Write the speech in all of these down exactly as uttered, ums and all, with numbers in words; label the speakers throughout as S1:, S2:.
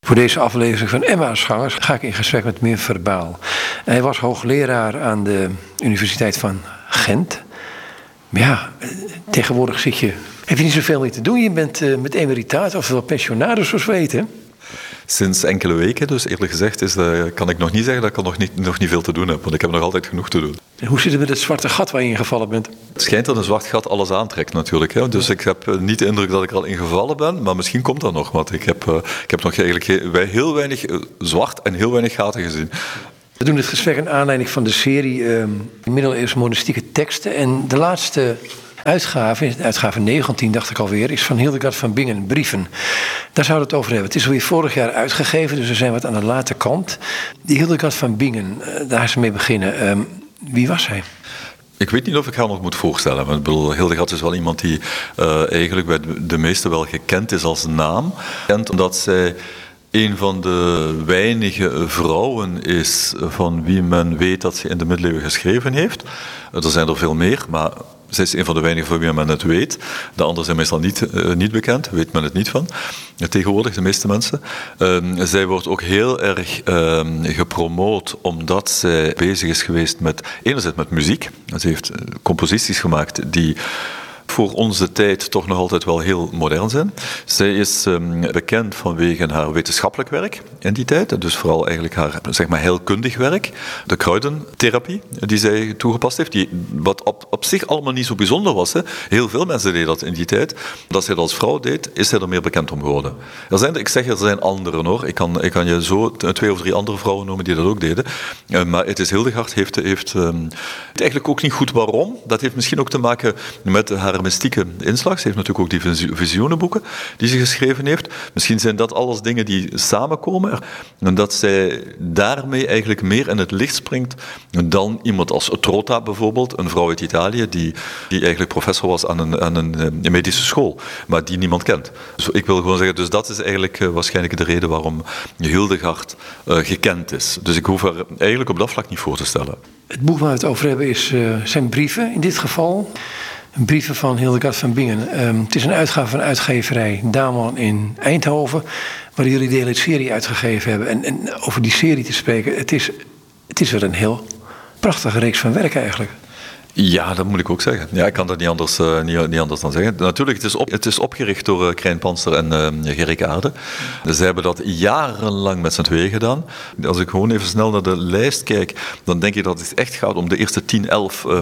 S1: Voor deze aflevering van Emmausgangers ga ik in gesprek met Mir Verbaal. Hij was hoogleraar aan de Universiteit van Gent. Maar ja, tegenwoordig zit je, heb je niet zoveel meer te doen. Je bent uh, met emeritaat, oftewel pensionaris, zoals we weten.
S2: Sinds enkele weken, dus eerlijk gezegd, is, uh, kan ik nog niet zeggen dat ik nog niet, nog niet veel te doen heb. Want ik heb nog altijd genoeg te doen.
S1: En hoe zit het met het zwarte gat waar je in gevallen bent?
S2: Het schijnt dat een zwart gat alles aantrekt natuurlijk. Hè. Dus ik heb uh, niet de indruk dat ik er al in gevallen ben. Maar misschien komt dat nog. Want ik heb, uh, ik heb nog eigenlijk heel, heel weinig uh, zwart en heel weinig gaten gezien.
S1: We doen dit gesprek in aanleiding van de serie uh, middeleeuwse monastieke teksten. En de laatste uitgave, uitgave negentien dacht ik alweer, is van Hildegard van Bingen, Brieven. Daar zouden we het over hebben. Het is alweer vorig jaar uitgegeven, dus we zijn wat aan de late kant. Die Hildegard van Bingen, uh, daar is ze mee beginnen. Uh, wie was hij?
S2: Ik weet niet of ik haar nog moet voorstellen. Maar ik bedoel, Hildegard is wel iemand die uh, eigenlijk bij de meesten wel gekend is als naam. Kent omdat zij een van de weinige vrouwen is van wie men weet dat ze in de middeleeuwen geschreven heeft. Er zijn er veel meer, maar zij is een van de weinigen van wie men het weet. De anderen zijn meestal niet, uh, niet bekend, weet men het niet van. Tegenwoordig, de meeste mensen. Uh, zij wordt ook heel erg uh, gepromoot omdat zij bezig is geweest met, enerzijds met muziek. Ze heeft composities gemaakt die voor onze tijd toch nog altijd wel heel modern zijn. Zij is um, bekend vanwege haar wetenschappelijk werk in die tijd. Dus vooral eigenlijk haar, zeg maar, heelkundig werk. De kruidentherapie die zij toegepast heeft. Die, wat op, op zich allemaal niet zo bijzonder was. Hè. Heel veel mensen deden dat in die tijd. Dat zij dat als vrouw deed, is zij er meer bekend om geworden. Er zijn, ik zeg, er zijn anderen hoor. Ik kan, ik kan je zo twee of drie andere vrouwen noemen die dat ook deden. Uh, maar het is Hildegard heeft, heeft um, eigenlijk ook niet goed waarom. Dat heeft misschien ook te maken met haar mystieke inslag. Ze heeft natuurlijk ook die visioenenboeken die ze geschreven heeft. Misschien zijn dat alles dingen die samenkomen en dat zij daarmee eigenlijk meer in het licht springt dan iemand als Trota bijvoorbeeld, een vrouw uit Italië die, die eigenlijk professor was aan een, aan een medische school, maar die niemand kent. Dus ik wil gewoon zeggen, dus dat is eigenlijk uh, waarschijnlijk de reden waarom Hildegard uh, gekend is. Dus ik hoef haar eigenlijk op dat vlak niet voor te stellen.
S1: Het boek waar we het over hebben is, uh, zijn brieven in dit geval. Brieven van Hildegard van Bingen. Um, het is een uitgave van uitgeverij Daman in Eindhoven, waar jullie de hele serie uitgegeven hebben. En, en over die serie te spreken, het is, het is wel een heel prachtige reeks van werk eigenlijk.
S2: Ja, dat moet ik ook zeggen. Ja, ik kan dat niet anders, uh, niet, niet anders dan zeggen. Natuurlijk, het is, op, het is opgericht door uh, Krijn Panster en uh, Gerrit Aarde. Ze hebben dat jarenlang met z'n tweeën gedaan. Als ik gewoon even snel naar de lijst kijk, dan denk ik dat het echt gaat om de eerste tien, elf uh,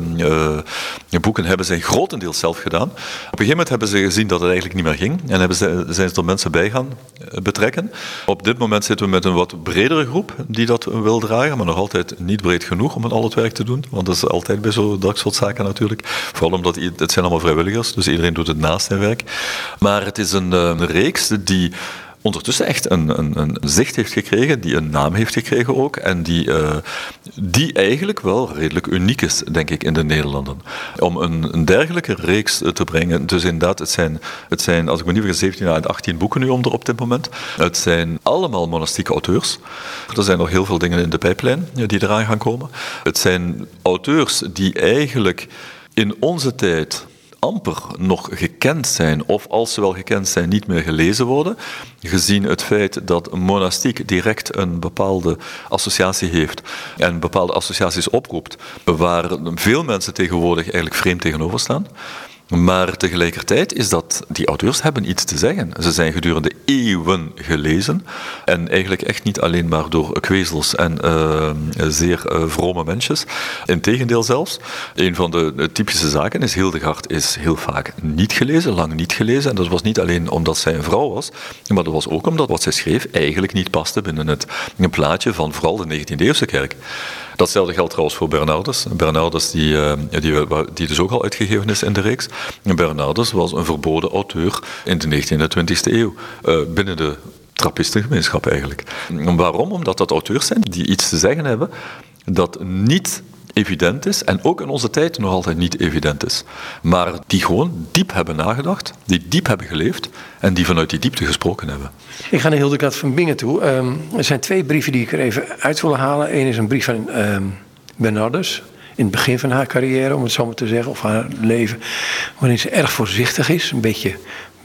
S2: uh, boeken hebben zij grotendeels zelf gedaan. Op een gegeven moment hebben ze gezien dat het eigenlijk niet meer ging en hebben ze, zijn ze er mensen bij gaan betrekken. Op dit moment zitten we met een wat bredere groep die dat wil dragen, maar nog altijd niet breed genoeg om al het werk te doen, want dat is altijd bij zo'n dat soort zaken natuurlijk. Vooral omdat het zijn allemaal vrijwilligers, dus iedereen doet het naast zijn werk. Maar het is een, een reeks die ondertussen echt een, een, een zicht heeft gekregen, die een naam heeft gekregen ook, en die, uh, die eigenlijk wel redelijk uniek is, denk ik, in de Nederlanden. Om een, een dergelijke reeks te brengen, dus inderdaad, het zijn, het zijn als ik me niet vergis, zeventien à achttien boeken nu om er op dit moment. Het zijn allemaal monastieke auteurs. Er zijn nog heel veel dingen in de pijplijn die eraan gaan komen. Het zijn auteurs die eigenlijk in onze tijd amper nog gekend zijn, of als ze wel gekend zijn, niet meer gelezen worden, gezien het feit dat monastiek direct een bepaalde associatie heeft en bepaalde associaties oproept, waar veel mensen tegenwoordig eigenlijk vreemd tegenover staan. Maar tegelijkertijd is dat, die auteurs hebben iets te zeggen. Ze zijn gedurende eeuwen gelezen en eigenlijk echt niet alleen maar door kwezels en uh, zeer uh, vrome mensjes. Integendeel zelfs. Een van de, de typische zaken is, Hildegard is heel vaak niet gelezen, lang niet gelezen. En dat was niet alleen omdat zij een vrouw was, maar dat was ook omdat wat zij schreef eigenlijk niet paste binnen het een plaatje van vooral de negentiende-eeuwse kerk. Datzelfde geldt trouwens voor Bernardus. Bernardus die, die, die dus ook al uitgegeven is in de reeks. Bernardus was een verboden auteur in de negentiende en twintigste eeuw. Binnen de trappistengemeenschap eigenlijk. Waarom? Omdat dat auteurs zijn die iets te zeggen hebben dat niet evident is en ook in onze tijd nog altijd niet evident is. Maar die gewoon diep hebben nagedacht, die diep hebben geleefd en die vanuit die diepte gesproken hebben.
S1: Ik ga naar Hildegard van Bingen toe. Um, er zijn twee brieven die ik er even uit wil halen. Eén is een brief van um, Bernardus, in het begin van haar carrière, om het zo maar te zeggen, of haar leven, waarin ze erg voorzichtig is, een beetje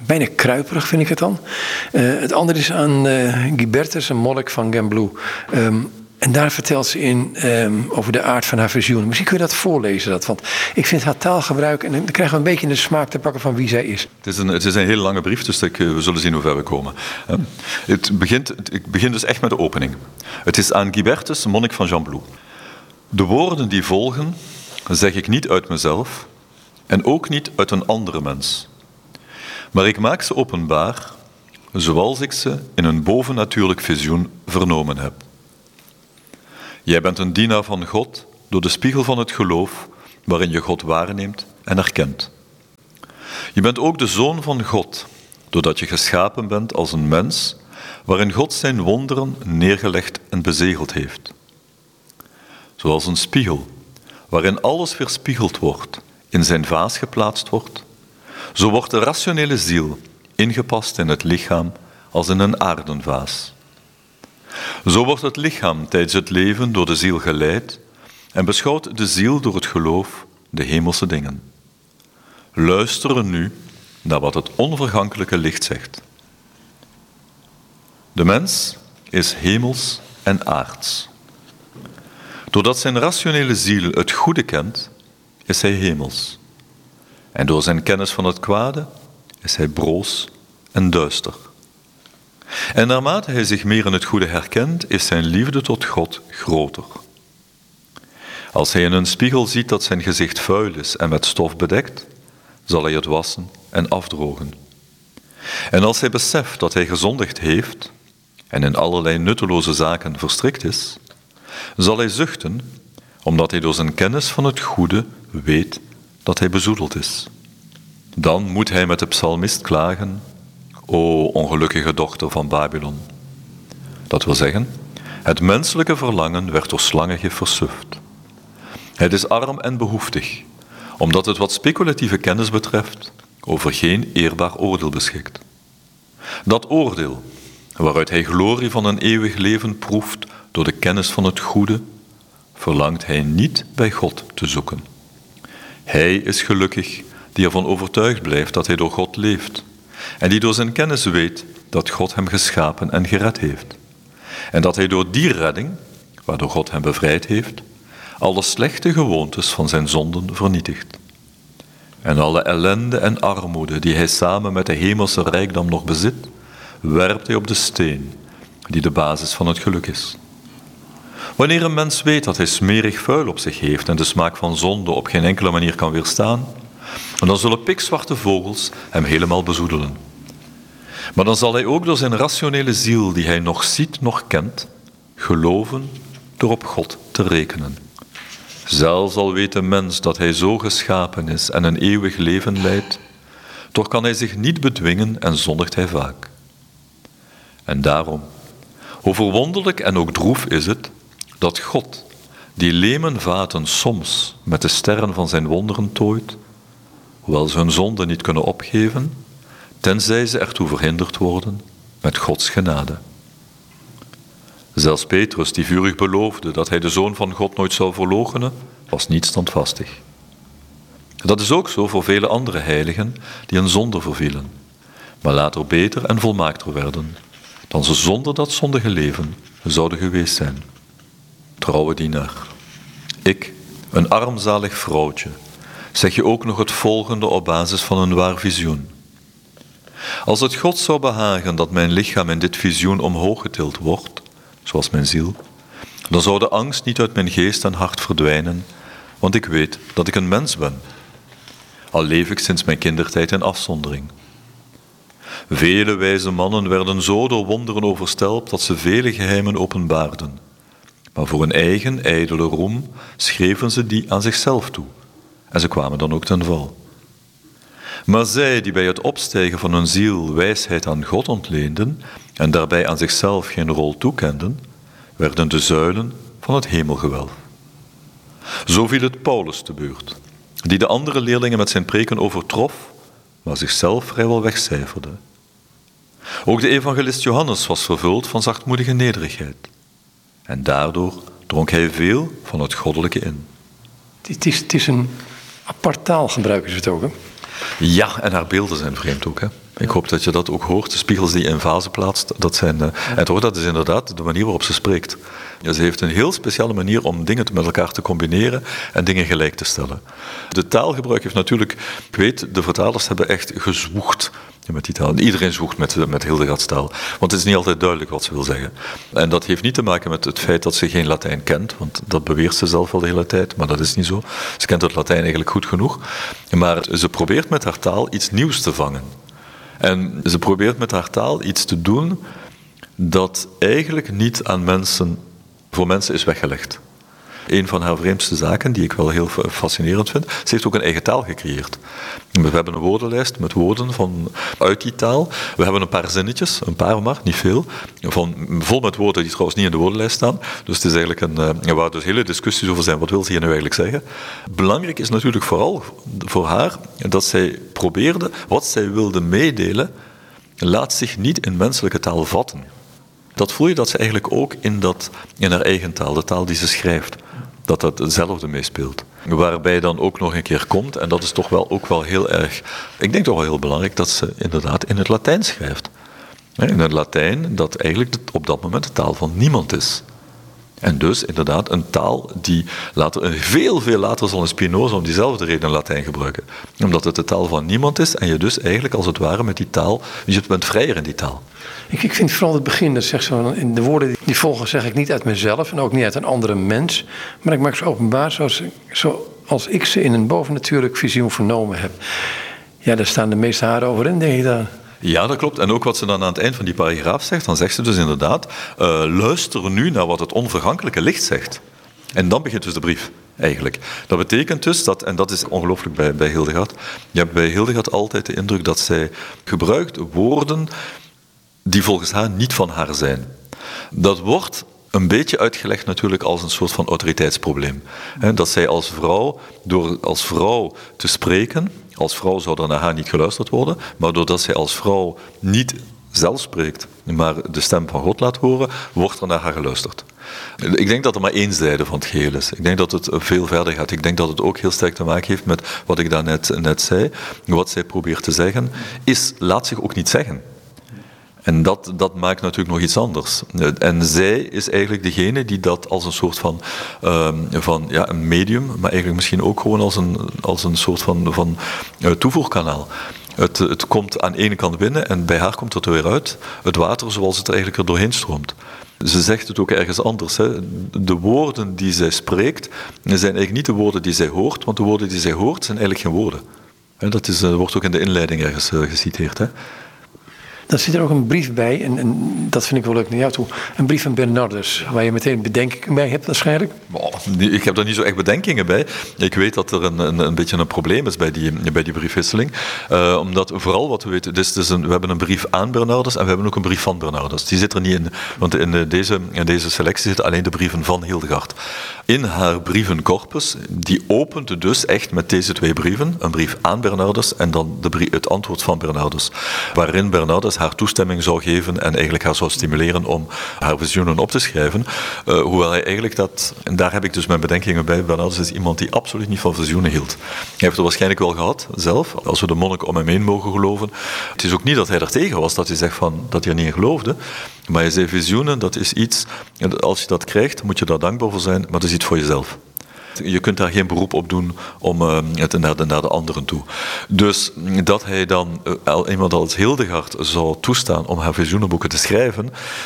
S1: bijna kruiperig vind ik het dan. Uh, het andere is aan uh, Ghibertus, een monnik van Gembloux. Um, en daar vertelt ze in um, over de aard van haar visioen. Misschien kun je dat voorlezen. Dat, want ik vind haar taalgebruik, en dan krijgen we een beetje de smaak te pakken van wie zij is.
S2: Het is een, het is een hele lange brief, dus ik, we zullen zien hoe ver we komen. Uh, het begint, ik begin dus echt met de opening. Het is aan Ghibertus, een monnik van Gembloux. De woorden die volgen zeg ik niet uit mezelf en ook niet uit een andere mens. Maar ik maak ze openbaar zoals ik ze in een bovennatuurlijk visioen vernomen heb. Jij bent een dienaar van God door de spiegel van het geloof waarin je God waarneemt en erkent. Je bent ook de zoon van God doordat je geschapen bent als een mens waarin God zijn wonderen neergelegd en bezegeld heeft. Zoals een spiegel waarin alles weerspiegeld wordt in zijn vaas geplaatst wordt, zo wordt de rationele ziel ingepast in het lichaam als in een aardenvaas. Zo wordt het lichaam tijdens het leven door de ziel geleid en beschouwt de ziel door het geloof de hemelse dingen. Luisteren nu naar wat het onvergankelijke licht zegt. De mens is hemels en aards. Doordat zijn rationele ziel het goede kent, is hij hemels. En door zijn kennis van het kwade is hij broos en duister. En naarmate hij zich meer in het goede herkent, is zijn liefde tot God groter. Als hij in een spiegel ziet dat zijn gezicht vuil is en met stof bedekt, zal hij het wassen en afdrogen. En als hij beseft dat hij gezondigd heeft en in allerlei nutteloze zaken verstrikt is, zal hij zuchten, omdat hij door zijn kennis van het goede weet dat hij bezoedeld is. Dan moet hij met de psalmist klagen: O ongelukkige dochter van Babylon. Dat wil zeggen, het menselijke verlangen werd door slangengif versuft. Het is arm en behoeftig, omdat het wat speculatieve kennis betreft over geen eerbaar oordeel beschikt. Dat oordeel, waaruit hij glorie van een eeuwig leven proeft door de kennis van het goede, verlangt hij niet bij God te zoeken. Hij is gelukkig die ervan overtuigd blijft dat hij door God leeft en die door zijn kennis weet dat God hem geschapen en gered heeft. En dat hij door die redding, waardoor God hem bevrijd heeft, alle slechte gewoontes van zijn zonden vernietigt. En alle ellende en armoede die hij samen met de hemelse rijkdom nog bezit, werpt hij op de steen die de basis van het geluk is. Wanneer een mens weet dat hij smerig vuil op zich heeft en de smaak van zonde op geen enkele manier kan weerstaan, dan zullen pikzwarte vogels hem helemaal bezoedelen. Maar dan zal hij ook door zijn rationele ziel, die hij nog ziet, nog kent, geloven door op God te rekenen. Zelfs al weet de mens dat hij zo geschapen is en een eeuwig leven leidt, toch kan hij zich niet bedwingen en zondigt hij vaak. En daarom, hoe verwonderlijk en ook droef is het, dat God, die leemen vaten soms met de sterren van zijn wonderen tooit, hoewel ze hun zonde niet kunnen opgeven, tenzij ze ertoe verhinderd worden met Gods genade. Zelfs Petrus, die vurig beloofde dat hij de Zoon van God nooit zou verloochenen, was niet standvastig. Dat is ook zo voor vele andere heiligen die in zonde vervielen, maar later beter en volmaakter werden, dan ze zonder dat zondige leven zouden geweest zijn. Trouwe dienaar, ik, een armzalig vrouwtje, zeg je ook nog het volgende op basis van een waar visioen. Als het God zou behagen dat mijn lichaam in dit visioen omhoog getild wordt, zoals mijn ziel, dan zou de angst niet uit mijn geest en hart verdwijnen, want ik weet dat ik een mens ben. Al leef ik sinds mijn kindertijd in afzondering. Vele wijze mannen werden zo door wonderen overstelpt dat ze vele geheimen openbaarden. Maar voor hun eigen ijdele roem schreven ze die aan zichzelf toe. En ze kwamen dan ook ten val. Maar zij die bij het opstijgen van hun ziel wijsheid aan God ontleenden en daarbij aan zichzelf geen rol toekenden, werden de zuilen van het hemelgewelf. Zo viel het Paulus te beurt, die de andere leerlingen met zijn preken overtrof, maar zichzelf vrijwel wegcijferde. Ook de evangelist Johannes was vervuld van zachtmoedige nederigheid. En daardoor dronk hij veel van het goddelijke in.
S1: Het is, het is een apart taalgebruik, is het ook, hè?
S2: Ja, en haar beelden zijn vreemd ook, hè? Ik hoop dat je dat ook hoort. De spiegels die je in vazen plaatst, dat zijn... Uh, en toch, dat is inderdaad de manier waarop ze spreekt. Ja, ze heeft een heel speciale manier om dingen met elkaar te combineren en dingen gelijk te stellen. De taalgebruik heeft natuurlijk... Ik weet, de vertalers hebben echt gezwoegd met die taal. Iedereen zwoegt met, met Hildegards taal. Want het is niet altijd duidelijk wat ze wil zeggen. En dat heeft niet te maken met het feit dat ze geen Latijn kent. Want dat beweert ze zelf wel de hele tijd. Maar dat is niet zo. Ze kent het Latijn eigenlijk goed genoeg. Maar ze probeert met haar taal iets nieuws te vangen. En ze probeert met haar taal iets te doen dat eigenlijk niet aan mensen, voor mensen is weggelegd. Een van haar vreemdste zaken, die ik wel heel fascinerend vind, ze heeft ook een eigen taal gecreëerd. We hebben een woordenlijst met woorden van, uit die taal. We hebben een paar zinnetjes, een paar maar, niet veel, van, vol met woorden die trouwens niet in de woordenlijst staan. Dus het is eigenlijk een, waar dus hele discussies over zijn, wat wil ze hier nu eigenlijk zeggen. Belangrijk is natuurlijk vooral voor haar dat zij probeerde, wat zij wilde meedelen, laat zich niet in menselijke taal vatten. Dat voel je dat ze eigenlijk ook in, dat, in haar eigen taal, de taal die ze schrijft, dat dat hetzelfde meespeelt. Waarbij dan ook nog een keer komt, en dat is toch wel ook wel heel erg, ik denk toch wel heel belangrijk, dat ze inderdaad in het Latijn schrijft. In het Latijn dat eigenlijk op dat moment de taal van niemand is. En dus inderdaad een taal die later, veel, veel later zal een Spinoza om diezelfde reden Latijn gebruiken. Omdat het de taal van niemand is en je dus eigenlijk als het ware met die taal, je bent vrijer in die taal.
S1: Ik, ik vind vooral het begin, dat zegt zo, in de woorden die volgen zeg ik niet uit mezelf en ook niet uit een andere mens. Maar ik maak ze openbaar zoals, zoals ik ze in een bovennatuurlijk visioen vernomen heb. Ja, daar staan de meeste haren over in, denk ik dan.
S2: Ja, dat klopt. En ook wat ze dan aan het eind van die paragraaf zegt, dan zegt ze dus inderdaad, uh, luister nu naar wat het onvergankelijke licht zegt. En dan begint dus de brief, eigenlijk. Dat betekent dus dat, en dat is ongelooflijk bij, bij Hildegard, je hebt bij Hildegard altijd de indruk dat zij gebruikt woorden die volgens haar niet van haar zijn. Dat wordt een beetje uitgelegd natuurlijk als een soort van autoriteitsprobleem. Dat zij als vrouw, door als vrouw te spreken, als vrouw zou er naar haar niet geluisterd worden, maar doordat zij als vrouw niet zelf spreekt, maar de stem van God laat horen, wordt er naar haar geluisterd. Ik denk dat er maar één zijde van het geheel is. Ik denk dat het veel verder gaat. Ik denk dat het ook heel sterk te maken heeft met wat ik daarnet net zei. Wat zij probeert te zeggen, is, laat zich ook niet zeggen. En dat, dat maakt natuurlijk nog iets anders. En zij is eigenlijk degene die dat als een soort van, uh, van ja, een medium, maar eigenlijk misschien ook gewoon als een, als een soort van, van uh, toevoerkanaal. Het, het komt aan de ene kant binnen en bij haar komt het er weer uit. Het water zoals het er eigenlijk er doorheen stroomt. Ze zegt het ook ergens anders. Hè. De woorden die zij spreekt zijn eigenlijk niet de woorden die zij hoort, want de woorden die zij hoort zijn eigenlijk geen woorden. Dat is, wordt ook in de inleiding ergens uh, geciteerd. Hè.
S1: Dan zit er ook een brief bij, en, en dat vind ik wel leuk naar jou toe. Een brief van Bernardus, waar je meteen bedenkingen bij hebt waarschijnlijk.
S2: Oh, ik heb daar niet zo echt bedenkingen bij. Ik weet dat er een, een, een beetje een probleem is bij die, bij die briefwisseling. Uh, omdat vooral wat we weten, dus, dus een, we hebben een brief aan Bernardus en we hebben ook een brief van Bernardus. Die zit er niet in, want in deze, in deze selectie zitten alleen de brieven van Hildegard. In haar brievencorpus, die opent dus echt met deze twee brieven. Een brief aan Bernardus en dan de brief, het antwoord van Bernardus. Waarin Bernardus haar toestemming zou geven en eigenlijk haar zou stimuleren om haar visioenen op te schrijven. Uh, hoewel hij eigenlijk dat, en daar heb ik dus mijn bedenkingen bij, Bernardus is iemand die absoluut niet van visioenen hield. Hij heeft het waarschijnlijk wel gehad, zelf, als we de monnik om hem heen mogen geloven. Het is ook niet dat hij er tegen was, dat hij zegt van, dat hij er niet in geloofde. Maar hij zei, visioenen, dat is iets, als je dat krijgt, moet je daar dankbaar voor zijn, maar dat is iets voor jezelf. Je kunt daar geen beroep op doen om uh, het naar de, naar de anderen toe. Dus dat hij dan uh, iemand als Hildegard zou toestaan om haar visioenenboeken te schrijven,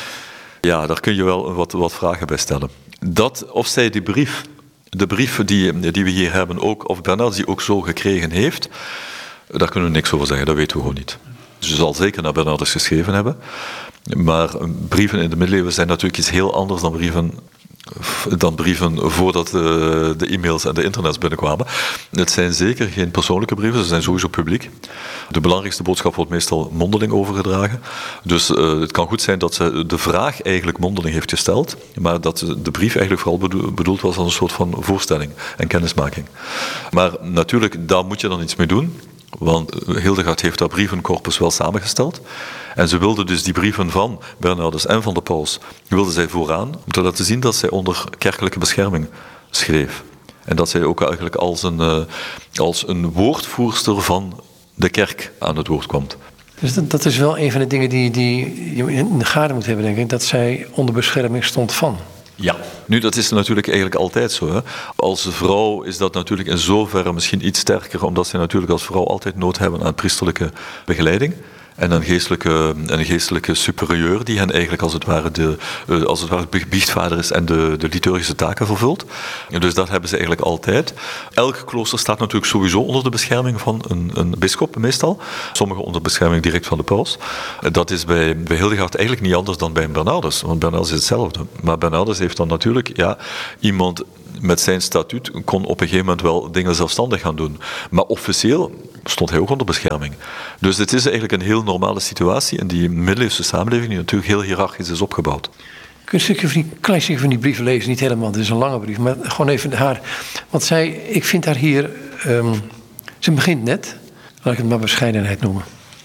S2: ja, daar kun je wel wat, wat vragen bij stellen. Dat of zij die brief, de brief die, die we hier hebben, ook, of Bernardus die ook zo gekregen heeft, daar kunnen we niks over zeggen, dat weten we gewoon niet. Ze zal zeker naar Bernardus geschreven hebben. Maar brieven in de middeleeuwen zijn natuurlijk iets heel anders dan brieven, dan brieven voordat de, de e-mails en de internets binnenkwamen. Het zijn zeker geen persoonlijke brieven, ze zijn sowieso publiek. De belangrijkste boodschap wordt meestal mondeling overgedragen. Dus uh, het kan goed zijn dat ze de vraag eigenlijk mondeling heeft gesteld, maar dat de brief eigenlijk vooral bedoeld was als een soort van voorstelling en kennismaking. Maar natuurlijk, daar moet je dan iets mee doen. Want Hildegard heeft dat brievencorpus wel samengesteld. En ze wilde dus die brieven van Bernardus en van de paus, wilde zij vooraan, om te laten zien dat zij onder kerkelijke bescherming schreef. En dat zij ook eigenlijk als een, uh, als een woordvoerster van de kerk aan het woord kwam.
S1: Dus dat, dat is wel een van de dingen die, die je in de gaten moet hebben, denk ik. Dat zij onder bescherming stond van.
S2: Ja, nu dat is natuurlijk eigenlijk altijd zo. Hè. Als vrouw is dat natuurlijk in zoverre misschien iets sterker, omdat zij natuurlijk als vrouw altijd nood hebben aan priesterlijke begeleiding. En een geestelijke, een geestelijke superieur die hen eigenlijk als het ware de, als het ware biechtvader is en de, de liturgische taken vervult. Dus dat hebben ze eigenlijk altijd. Elk klooster staat natuurlijk sowieso onder de bescherming van een, een bisschop meestal. Sommigen onder bescherming direct van de paus. Dat is bij, bij Hildegard eigenlijk niet anders dan bij een Bernardus. Want Bernardus is hetzelfde. Maar Bernardus heeft dan natuurlijk ja, iemand met zijn statuut kon op een gegeven moment wel dingen zelfstandig gaan doen. Maar officieel stond hij ook onder bescherming. Dus het is eigenlijk een heel normale situatie in die middeleeuwse samenleving die natuurlijk heel hiërarchisch is opgebouwd.
S1: Kun je een stukje van die, klein stukje van die brieven lezen? Niet helemaal, het is een lange brief, maar gewoon even haar. Want zij, ik vind haar hier, um, ze begint net, laat ik het maar bescheidenheid noemen.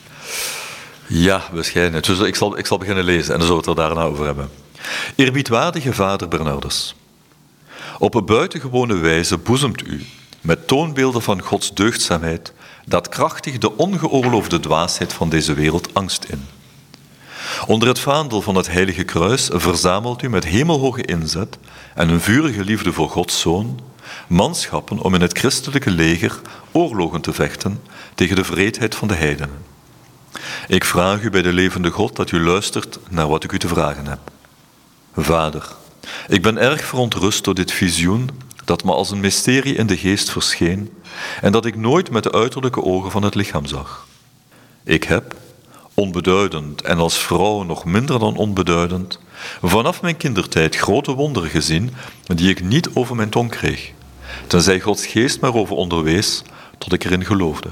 S2: Ja, bescheidenheid. Dus ik zal, ik zal beginnen lezen en dan zullen we het er daarna over hebben. Eerbiedwaardige vader Bernardus. Op een buitengewone wijze boezemt u, met toonbeelden van Gods deugdzaamheid, daadkrachtig de ongeoorloofde dwaasheid van deze wereld angst in. Onder het vaandel van het heilige kruis verzamelt u met hemelhoge inzet en een vurige liefde voor Gods Zoon, manschappen om in het christelijke leger oorlogen te vechten tegen de wreedheid van de heidenen. Ik vraag u bij de levende God dat u luistert naar wat ik u te vragen heb. Vader, ik ben erg verontrust door dit visioen dat me als een mysterie in de geest verscheen en dat ik nooit met de uiterlijke ogen van het lichaam zag. Ik heb, onbeduidend en als vrouw nog minder dan onbeduidend, vanaf mijn kindertijd grote wonderen gezien die ik niet over mijn tong kreeg, tenzij Gods geest mij over onderwees tot ik erin geloofde.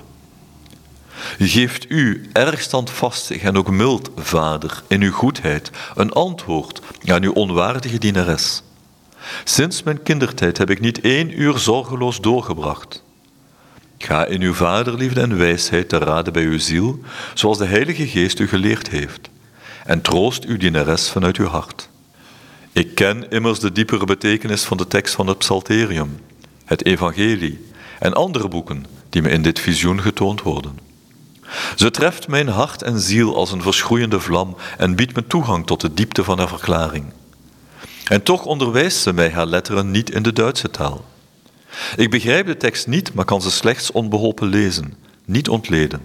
S2: Geeft u, erg standvastig en ook mild, vader, in uw goedheid, een antwoord aan uw onwaardige dienares. Sinds mijn kindertijd heb ik niet één uur zorgeloos doorgebracht. Ga in uw vaderliefde en wijsheid te raden bij uw ziel, zoals de Heilige Geest u geleerd heeft, en troost uw dienares vanuit uw hart. Ik ken immers de diepere betekenis van de tekst van het Psalterium, het Evangelie en andere boeken die me in dit visioen getoond worden. Ze treft mijn hart en ziel als een verschroeiende vlam en biedt me toegang tot de diepte van haar verklaring. En toch onderwijst ze mij haar letteren niet in de Duitse taal. Ik begrijp de tekst niet, maar kan ze slechts onbeholpen lezen, niet ontleden.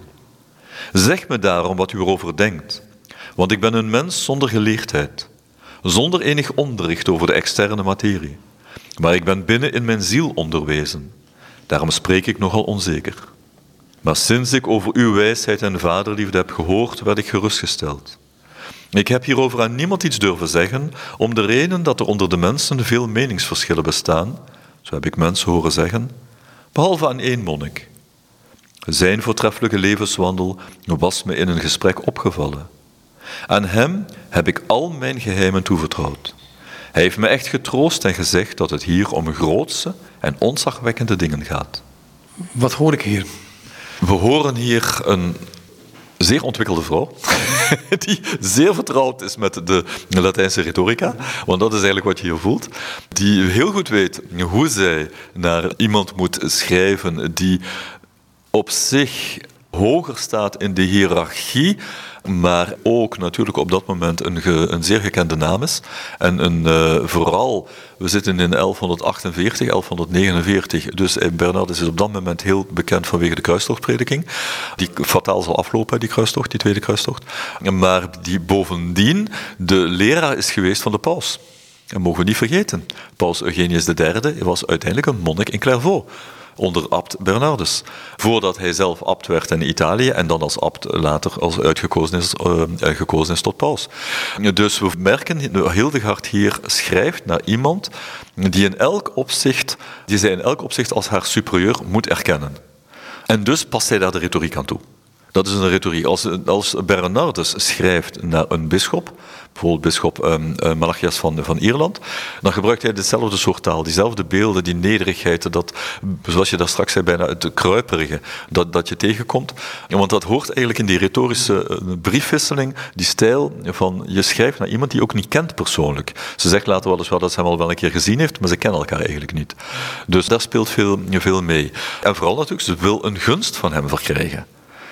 S2: Zeg me daarom wat u erover denkt, want ik ben een mens zonder geleerdheid, zonder enig onderricht over de externe materie. Maar ik ben binnen in mijn ziel onderwezen, daarom spreek ik nogal onzeker. Maar sinds ik over uw wijsheid en vaderliefde heb gehoord, werd ik gerustgesteld. Ik heb hierover aan niemand iets durven zeggen, om de reden dat er onder de mensen veel meningsverschillen bestaan, zo heb ik mensen horen zeggen, behalve aan één monnik. Zijn voortreffelijke levenswandel was me in een gesprek opgevallen. Aan hem heb ik al mijn geheimen toevertrouwd. Hij heeft me echt getroost en gezegd dat het hier om grootse en ontzagwekkende dingen gaat.
S1: Wat hoor ik hier?
S2: We horen hier een zeer ontwikkelde vrouw, die zeer vertrouwd is met de Latijnse retorica, want dat is eigenlijk wat je hier voelt, die heel goed weet hoe zij naar iemand moet schrijven die op zich hoger staat in de hiërarchie, maar ook natuurlijk op dat moment een, ge, een zeer gekende naam is. En een, uh, vooral, we zitten in elfhonderdachtenveertig, elfhonderdnegenenveertig, dus Bernardus is op dat moment heel bekend vanwege de kruistochtprediking, die fataal zal aflopen, die kruistocht, die tweede kruistocht, maar die bovendien de leraar is geweest van de paus. Dat mogen we niet vergeten. Paus Eugenius de derde was uiteindelijk een monnik in Clairvaux, onder abt Bernardus. Voordat hij zelf abt werd in Italië en dan als abt later als uitgekozen is, uh, gekozen is tot paus. Dus we merken, Hildegard hier schrijft naar iemand die in elk opzicht, die zij in elk opzicht als haar superieur moet erkennen. En dus past zij daar de retoriek aan toe. Dat is een retoriek. Als, als Bernardus schrijft naar een bisschop, bijvoorbeeld bisschop um, uh, Malachias van, van Ierland, dan gebruikt hij dezelfde soort taal, diezelfde beelden, die nederigheid, dat, zoals je daar straks zei, bijna het kruiperige, dat, dat je tegenkomt. Want dat hoort eigenlijk in die retorische uh, briefwisseling, die stijl van, je schrijft naar iemand die je ook niet kent persoonlijk. Ze zegt later weliswaar dat ze hem al wel een keer gezien heeft, maar ze kennen elkaar eigenlijk niet. Dus daar speelt veel, veel mee. En vooral natuurlijk, ze wil een gunst van hem verkrijgen.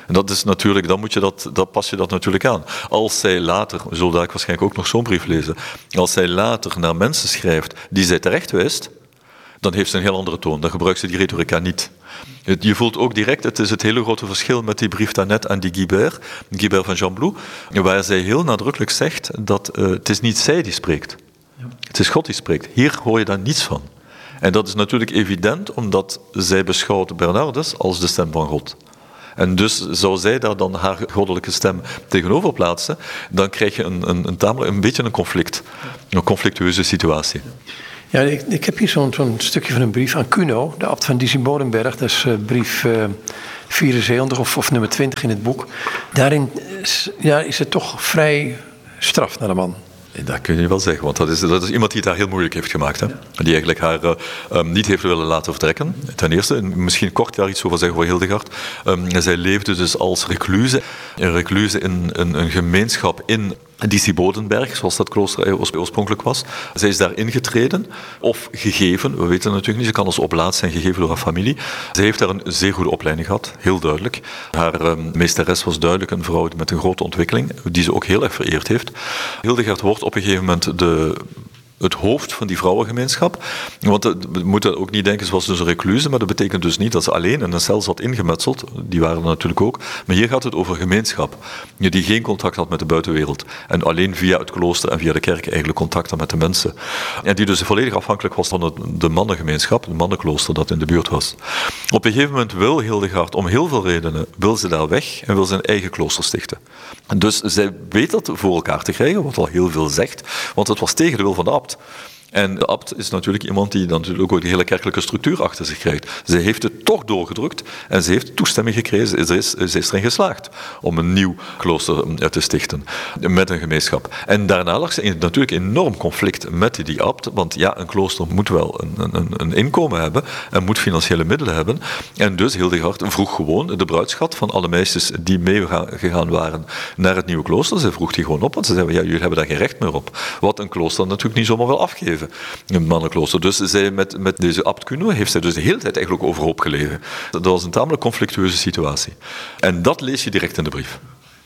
S2: En dat is natuurlijk, dan, moet je dat, dan pas je dat natuurlijk aan. Als zij later, we zullen daar waarschijnlijk ook nog zo'n brief lezen, als zij later naar mensen schrijft die zij terecht wijst, dan heeft ze een heel andere toon. Dan gebruikt ze die retorica niet. Je voelt ook direct, het is het hele grote verschil met die brief daarnet aan die Guibert, Guibert van Gembloux, waar zij heel nadrukkelijk zegt dat uh, het is niet zij die spreekt. Ja. Het is God die spreekt. Hier hoor je daar niets van. En dat is natuurlijk evident, omdat zij beschouwt Bernardus als de stem van God. En dus zou zij daar dan haar goddelijke stem tegenover plaatsen, dan krijg je een, een, een, tamelijk, een beetje een conflict, een conflictueuze situatie.
S1: Ja, ik, ik heb hier zo'n, zo'n stukje van een brief aan Cuno, de abt van Disibodenberg. Dat is uh, brief uh, vierenzeventig of, of nummer twintig in het boek. Daarin is, ja, is het toch vrij straf naar de man.
S2: Dat kun je wel zeggen, want dat is, dat is iemand die het haar heel moeilijk heeft gemaakt. Hè? Ja. Die eigenlijk haar uh, um, niet heeft willen laten vertrekken. Ten eerste, misschien kort daar iets over zeggen voor Hildegard. Um, zij leefde dus als recluse. Een recluse in een, een gemeenschap in Disibodenberg, zoals dat klooster oorspronkelijk was. Zij is daar ingetreden, of gegeven, we weten het natuurlijk niet, ze kan als oplaat zijn gegeven door haar familie. Zij heeft daar een zeer goede opleiding gehad, heel duidelijk. Haar um, meesteres was duidelijk een vrouw met een grote ontwikkeling, die ze ook heel erg vereerd heeft. Hildegard wordt op een gegeven moment de... het hoofd van die vrouwengemeenschap. Want we moeten ook niet denken, ze was dus een recluse, maar dat betekent dus niet dat ze alleen in een cel zat ingemetseld. Die waren er natuurlijk ook. Maar hier gaat het over gemeenschap, die geen contact had met de buitenwereld. En alleen via het klooster en via de kerk eigenlijk contact had met de mensen. En die dus volledig afhankelijk was van het, de mannengemeenschap, het mannenklooster dat in de buurt was. Op een gegeven moment wil Hildegard, om heel veel redenen, wil ze daar weg en wil ze een eigen klooster stichten. Dus zij weet dat voor elkaar te krijgen, wat al heel veel zegt, want het was tegen de wil van de abt. En de abt is natuurlijk iemand die dan natuurlijk ook de hele kerkelijke structuur achter zich krijgt. Ze heeft het toch doorgedrukt en ze heeft toestemming gekregen. Ze is, ze is erin geslaagd om een nieuw klooster te stichten met een gemeenschap. En daarna lag ze in natuurlijk enorm conflict met die abt, want ja, een klooster moet wel een, een, een inkomen hebben en moet financiële middelen hebben. En dus Hildegard vroeg gewoon de bruidschat van alle meisjes die meegegaan waren naar het nieuwe klooster. Ze vroeg die gewoon op, want ze zeiden, ja, jullie hebben daar geen recht meer op. Wat een klooster natuurlijk niet zomaar wil afgeven. Een mannenklooster. Dus zij met, met deze abt Cuno heeft zij dus de hele tijd eigenlijk overhoop geleven. Dat was een tamelijk conflictueuze situatie. En dat lees je direct in de brief.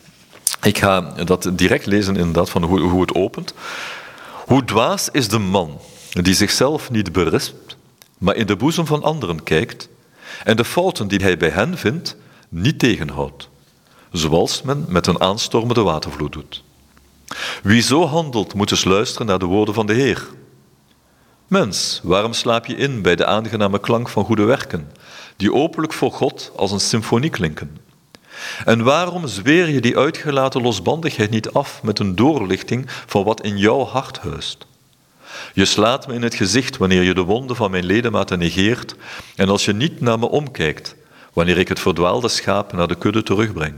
S2: Ik ga dat direct lezen inderdaad van hoe, hoe het opent. Hoe dwaas is de man die zichzelf niet berispt, maar in de boezem van anderen kijkt en de fouten die hij bij hen vindt niet tegenhoudt, zoals men met een aanstormende watervloed doet. Wie zo handelt moet dus luisteren naar de woorden van de Heer. Mens, waarom slaap je in bij de aangename klank van goede werken, die openlijk voor God als een symfonie klinken? En waarom zweer je die uitgelaten losbandigheid niet af met een doorlichting van wat in jouw hart huist? Je slaat me in het gezicht wanneer je de wonden van mijn ledematen negeert en als je niet naar me omkijkt, wanneer ik het verdwaalde schaap naar de kudde terugbreng.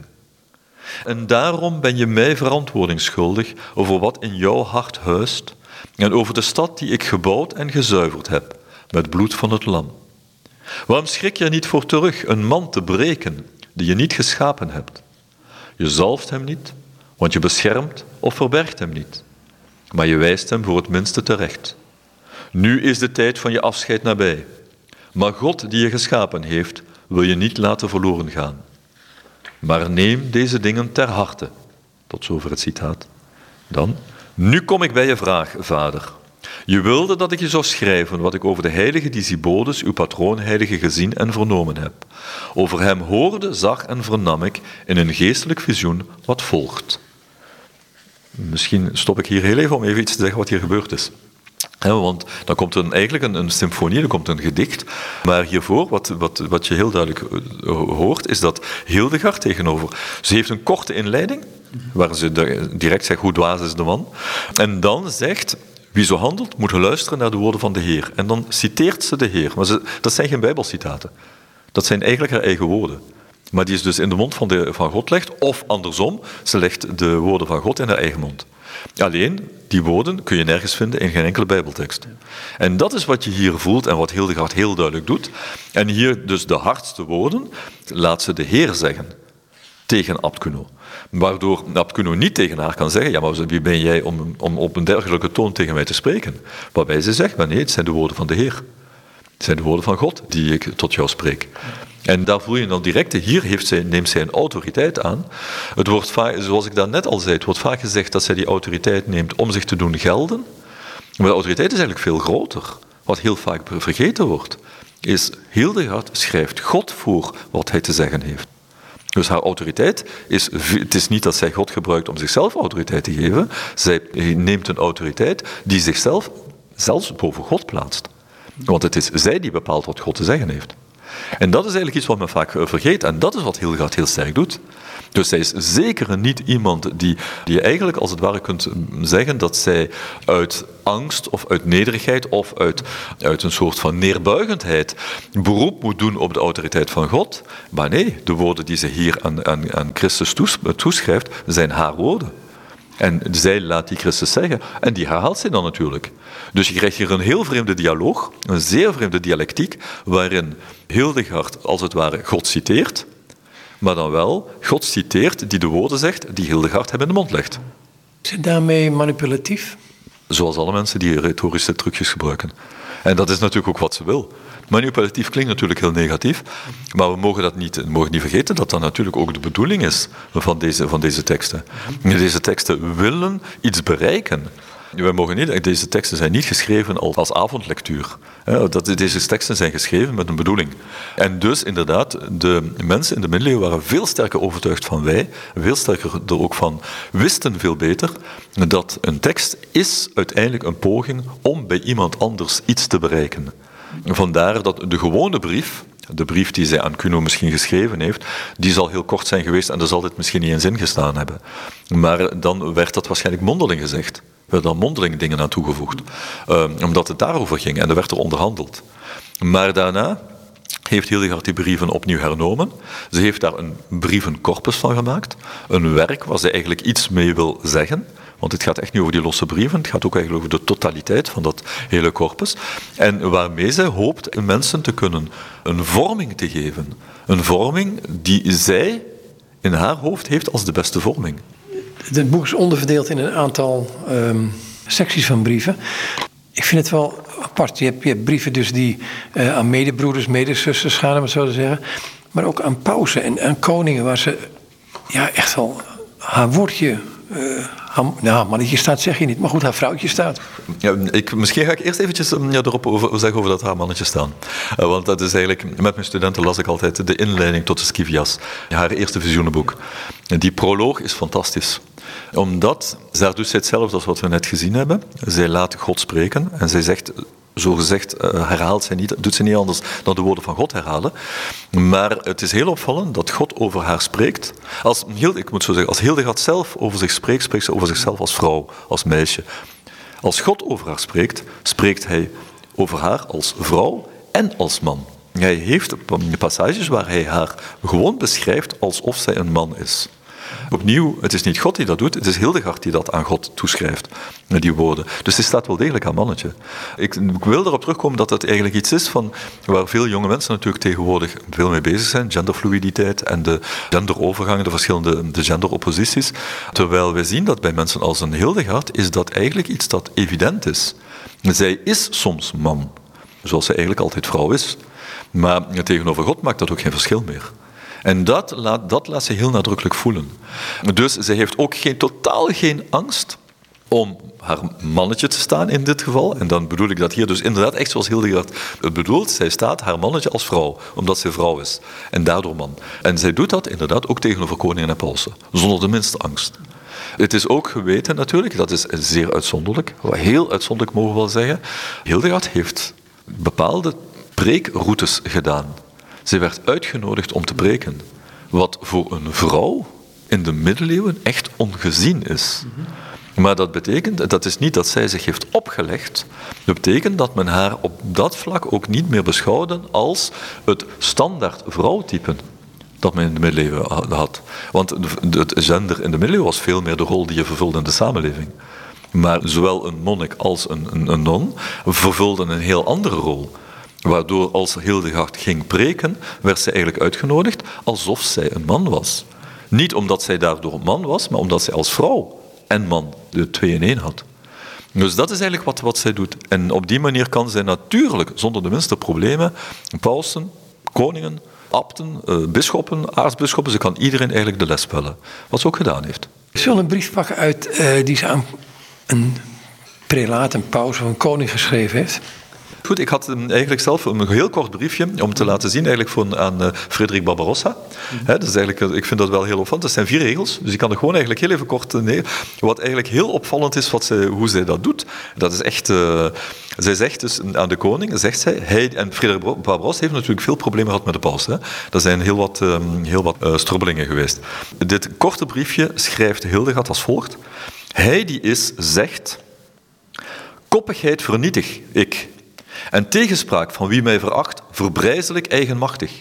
S2: En daarom ben je mij verantwoording schuldig over wat in jouw hart huist en over de stad die ik gebouwd en gezuiverd heb met bloed van het lam. Waarom schrik je er niet voor terug een man te breken die je niet geschapen hebt? Je zalft hem niet, want je beschermt of verbergt hem niet, maar je wijst hem voor het minste terecht. Nu is de tijd van je afscheid nabij, maar God die je geschapen heeft, wil je niet laten verloren gaan. Maar neem deze dingen ter harte. Tot zover het citaat. Dan, nu kom ik bij je vraag, vader. Je wilde dat ik je zou schrijven wat ik over de heilige Disibodes, uw patroonheilige, gezien en vernomen heb. Over hem hoorde, zag en vernam ik in een geestelijk visioen wat volgt. Misschien stop ik hier heel even om even iets te zeggen wat hier gebeurd is. He, want dan komt er eigenlijk een, een symfonie, dan komt een gedicht. Maar hiervoor, wat, wat, wat je heel duidelijk hoort, is dat Hildegard tegenover... Ze heeft een korte inleiding, waar ze direct zegt, hoe dwaas is de man. En dan zegt, wie zo handelt, moet luisteren naar de woorden van de Heer. En dan citeert ze de Heer. Maar ze, dat zijn geen bijbelcitaten. Dat zijn eigenlijk haar eigen woorden. Maar die is dus in de mond van, de, van God legt, of andersom, ze legt de woorden van God in haar eigen mond. Alleen, die woorden kun je nergens vinden in geen enkele bijbeltekst. En dat is wat je hier voelt en wat Hildegard heel duidelijk doet. En hier dus de hardste woorden laat ze de Heer zeggen tegen abt Cuno. Waardoor abt Cuno niet tegen haar kan zeggen, ja, maar wie ben jij om, om op een dergelijke toon tegen mij te spreken? Waarbij ze zegt, maar nee, het zijn de woorden van de Heer. Het zijn de woorden van God die ik tot jou spreek. En daar voel je dan direct, hier heeft zij, neemt zij een autoriteit aan. Het wordt vaak, zoals ik daarnet al zei, het wordt vaak gezegd dat zij die autoriteit neemt om zich te doen gelden. Maar de autoriteit is eigenlijk veel groter. Wat heel vaak vergeten wordt, is Hildegard schrijft God voor wat hij te zeggen heeft. Dus haar autoriteit is, het is niet dat zij God gebruikt om zichzelf autoriteit te geven. Zij neemt een autoriteit die zichzelf zelfs boven God plaatst. Want het is zij die bepaalt wat God te zeggen heeft. En dat is eigenlijk iets wat men vaak vergeet. En dat is wat Hildegard heel sterk doet. Dus zij is zeker niet iemand die, die je eigenlijk als het ware kunt zeggen dat zij uit angst of uit nederigheid of uit, uit een soort van neerbuigendheid beroep moet doen op de autoriteit van God. Maar nee, de woorden die ze hier aan, aan, aan Christus toes, toeschrijft, zijn haar woorden. En zij laat die Christus zeggen. En die herhaalt zij dan natuurlijk. Dus je krijgt hier een heel vreemde dialoog, een zeer vreemde dialectiek, waarin Hildegard als het ware God citeert, maar dan wel God citeert die de woorden zegt die Hildegard hem in de mond legt.
S1: Is het daarmee manipulatief?
S2: Zoals alle mensen die retorische trucjes gebruiken. En dat is natuurlijk ook wat ze wil. Manipulatief klinkt natuurlijk heel negatief, maar we mogen, dat niet, we mogen niet vergeten dat dat natuurlijk ook de bedoeling is van deze, van deze teksten. Deze teksten willen iets bereiken. We mogen niet, deze teksten zijn niet geschreven als avondlectuur. Deze teksten zijn geschreven met een bedoeling. En dus inderdaad, de mensen in de middeleeuwen waren veel sterker overtuigd van wij, veel sterker er ook van, wisten veel beter dat een tekst is uiteindelijk een poging om bij iemand anders iets te bereiken. Vandaar dat de gewone brief, de brief die zij aan Cuno misschien geschreven heeft, die zal heel kort zijn geweest en er zal dit misschien niet in zin gestaan hebben. Maar dan werd dat waarschijnlijk mondeling gezegd. Er werden dan mondeling dingen aan toegevoegd. Uh, omdat het daarover ging en er werd er onderhandeld. Maar daarna heeft Hildegard die brieven opnieuw hernomen. Ze heeft daar een brievencorpus van gemaakt. Een werk waar ze eigenlijk iets mee wil zeggen. Want het gaat echt niet over die losse brieven, het gaat ook eigenlijk over de totaliteit van dat hele corpus. En waarmee zij hoopt mensen te kunnen een vorming te geven. Een vorming die zij in haar hoofd heeft als de beste vorming.
S1: Het boek is onderverdeeld in een aantal um, secties van brieven. Ik vind het wel apart. Je hebt, je hebt brieven dus die uh, aan medebroeders, medezusters gaan, om het zo te zeggen. Maar ook aan pausen en aan koningen, waar ze ja, echt wel haar woordje... Uh, nou, mannetje staat zeg je niet, maar goed, haar vrouwtje staat.
S2: Ja, ik, misschien ga ik eerst eventjes ja, erop over, zeggen over dat haar mannetje staan. Uh, want dat is eigenlijk, met mijn studenten las ik altijd de inleiding tot de Scivias, haar eerste visioenenboek. En die proloog is fantastisch. Omdat, daar doet zij hetzelfde als wat we net gezien hebben. Zij laat God spreken en zij zegt... Zo gezegd herhaalt zij niet, doet ze niet anders dan de woorden van God herhalen. Maar het is heel opvallend dat God over haar spreekt. Als, ik moet zo zeggen, als Hildegard zelf over zich spreekt, spreekt ze over zichzelf als vrouw, als meisje. Als God over haar spreekt, spreekt hij over haar als vrouw en als man. Hij heeft passages waar hij haar gewoon beschrijft alsof zij een man is. Opnieuw, het is niet God die dat doet, het is Hildegard die dat aan God toeschrijft, die woorden. Dus hij staat wel degelijk aan mannetje. Ik, ik wil erop terugkomen dat het eigenlijk iets is van waar veel jonge mensen natuurlijk tegenwoordig veel mee bezig zijn, genderfluiditeit en de genderovergangen, de verschillende de genderopposities. Terwijl wij zien dat bij mensen als een Hildegard is dat eigenlijk iets dat evident is. Zij is soms man, zoals zij eigenlijk altijd vrouw is. Maar tegenover God maakt dat ook geen verschil meer. En dat laat, dat laat ze heel nadrukkelijk voelen. Dus ze heeft ook geen, totaal geen angst om haar mannetje te staan in dit geval. En dan bedoel ik dat hier dus inderdaad echt zoals Hildegard het bedoelt. Zij staat haar mannetje als vrouw, omdat zij vrouw is. En daardoor man. En zij doet dat inderdaad ook tegenover koningen en pausen. Zonder de minste angst. Het is ook geweten natuurlijk, dat is zeer uitzonderlijk. Heel uitzonderlijk mogen we wel zeggen. Hildegard heeft bepaalde preekroutes gedaan. Ze werd uitgenodigd om te preken. Wat voor een vrouw in de middeleeuwen echt ongezien is. Maar dat betekent, dat is niet dat zij zich heeft opgelegd. Dat betekent dat men haar op dat vlak ook niet meer beschouwde als het standaard vrouwtype dat men in de middeleeuwen had. Want het gender in de middeleeuwen was veel meer de rol die je vervulde in de samenleving. Maar zowel een monnik als een, een, een non vervulden een heel andere rol. Waardoor als Hildegard ging preken, werd zij eigenlijk uitgenodigd alsof zij een man was. Niet omdat zij daardoor een man was, maar omdat zij als vrouw en man de twee in één had. Dus dat is eigenlijk wat, wat zij doet. En op die manier kan zij natuurlijk, zonder de minste problemen, pausen, koningen, abten, uh, bisschoppen, aartsbisschoppen, ze kan iedereen eigenlijk de les spellen. Wat ze ook gedaan heeft.
S1: Ik zal een brief pakken uit uh, die ze aan een prelaat, een paus of een koning geschreven heeft.
S2: Goed, ik had eigenlijk zelf een heel kort briefje om te laten zien eigenlijk voor, aan uh, Frederik Barbarossa. Mm-hmm. He, dus eigenlijk, ik vind dat wel heel opvallend. Dat zijn vier regels, dus ik kan er gewoon eigenlijk heel even kort neer. Wat eigenlijk heel opvallend is, wat zij, hoe zij dat doet, dat is echt... Uh, zij zegt dus aan de koning, zegt zij, hij, en Frederik Barbarossa heeft natuurlijk veel problemen gehad met de paus. Hè. Er zijn heel wat, um, heel wat uh, strubbelingen geweest. Dit korte briefje schrijft Hildegard als volgt. Hij die is, zegt, koppigheid vernietig ik... En tegenspraak van wie mij veracht, verbrijzelijk eigenmachtig.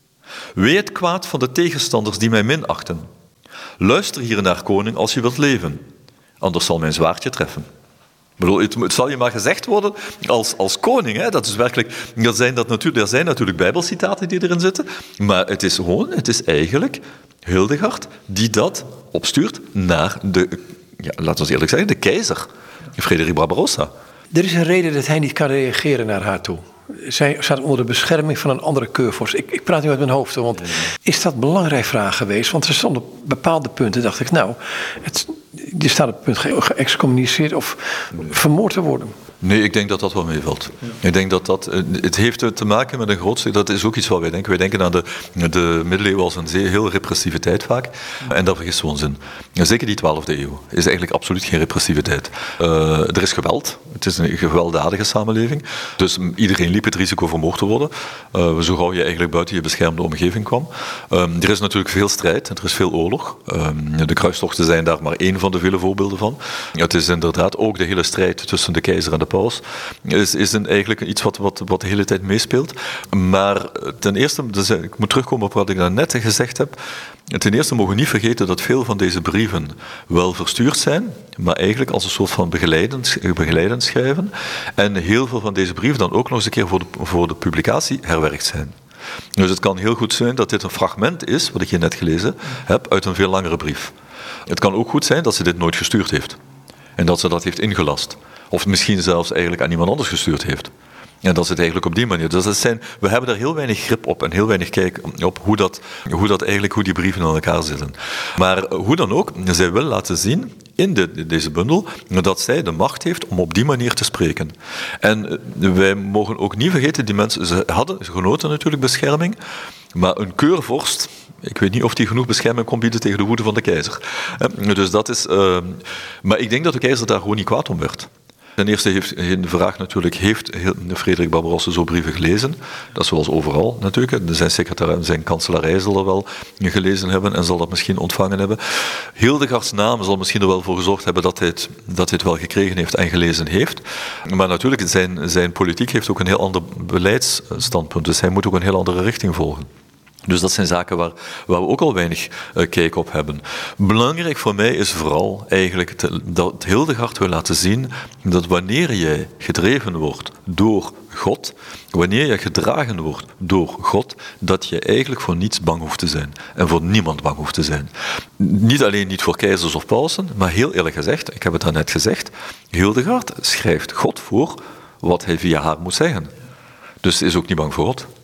S2: Wee het kwaad van de tegenstanders die mij minachten. Luister hier naar, koning, als je wilt leven. Anders zal mijn zwaardje treffen. Ik bedoel, het, het zal je maar gezegd worden als, als koning. Hè? Dat is werkelijk, dat zijn dat natuurlijk, er zijn natuurlijk bijbelcitaten die erin zitten. Maar het is gewoon, het is eigenlijk Hildegard die dat opstuurt naar de, ja, laten we eerlijk zeggen, de keizer. Frederik Barbarossa.
S1: Er is een reden dat hij niet kan reageren naar haar toe. Zij staat onder de bescherming van een andere keurvorst. Ik, ik praat nu uit mijn hoofd, want is dat een belangrijke vraag geweest? Want er stonden op bepaalde punten, dacht ik, nou, het, je staat op het punt ge- geëxcommuniceerd of vermoord te worden.
S2: Nee, ik denk dat dat wel meevalt. Ja. Ik denk dat dat... Het heeft te maken met een grootste... Dat is ook iets wat wij denken. Wij denken aan de, de middeleeuwen als een zeer, heel repressieve tijd vaak. En daar vergist we ons in. Zeker die twaalfde eeuw is eigenlijk absoluut geen repressieve tijd. Uh, er is geweld. Het is een gewelddadige samenleving. Dus iedereen liep het risico vermoord te worden. Uh, zo gauw je eigenlijk buiten je beschermde omgeving kwam. Um, er is natuurlijk veel strijd. Er is veel oorlog. Um, de kruistochten zijn daar maar één van de vele voorbeelden van. Het is inderdaad ook de hele strijd tussen de keizer en de paus is, is een, eigenlijk iets wat, wat, wat de hele tijd meespeelt. Maar ten eerste, dus ik moet terugkomen op wat ik daarnet gezegd heb. Ten eerste mogen we niet vergeten dat veel van deze brieven wel verstuurd zijn, maar eigenlijk als een soort van begeleidend, begeleidend schrijven. En heel veel van deze brieven dan ook nog eens een keer voor de, voor de publicatie herwerkt zijn. Dus het kan heel goed zijn dat dit een fragment is, wat ik hier net gelezen heb, uit een veel langere brief. Het kan ook goed zijn dat ze dit nooit gestuurd heeft. En dat ze dat heeft ingelast. Of misschien zelfs eigenlijk aan iemand anders gestuurd heeft. En dat is het eigenlijk op die manier. Dus dat zijn, we hebben daar heel weinig grip op en heel weinig kijk op hoe, dat, hoe, dat eigenlijk, hoe die brieven in elkaar zitten. Maar hoe dan ook, zij wil laten zien in de, deze bundel dat zij de macht heeft om op die manier te spreken. En wij mogen ook niet vergeten, die mensen, ze hadden genoten natuurlijk bescherming, maar een keurvorst, ik weet niet of die genoeg bescherming kon bieden tegen de woede van de keizer. Dus dat is, uh, maar ik denk dat de keizer daar gewoon niet kwaad om werd. Ten eerste heeft de vraag natuurlijk, heeft Frederik Barbarossa zo brieven gelezen? Dat is zoals overal natuurlijk. Zijn secretaris, zijn kanselarij zal er wel gelezen hebben en zal dat misschien ontvangen hebben. Hildegards naam zal misschien er wel voor gezorgd hebben dat hij het, dat hij het wel gekregen heeft en gelezen heeft. Maar natuurlijk, zijn, zijn politiek heeft ook een heel ander beleidsstandpunt. Dus hij moet ook een heel andere richting volgen. Dus dat zijn zaken waar, waar we ook al weinig uh, kijk op hebben. Belangrijk voor mij is vooral eigenlijk te, dat Hildegard wil laten zien dat wanneer jij gedreven wordt door God, wanneer je gedragen wordt door God, dat je eigenlijk voor niets bang hoeft te zijn. En voor niemand bang hoeft te zijn. Niet alleen niet voor keizers of pausen, maar heel eerlijk gezegd, ik heb het daarnet gezegd, Hildegard schrijft God voor wat hij via haar moet zeggen. Dus ze is ook niet bang voor God.